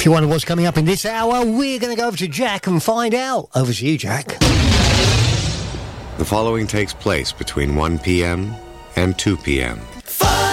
If you wonder what's coming up in this hour, we're going to go over to Jack and find out. Over to you, Jack. The following takes place between 1 p.m. and 2 p.m. Fun!